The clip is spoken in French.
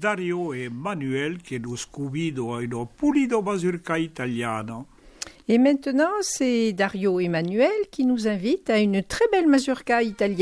Dario e Manuel che lo scubido e lo pulido mazurka italiano. Et maintenant, c'est Dario Emmanuel qui nous invite à une très belle mazurka italienne.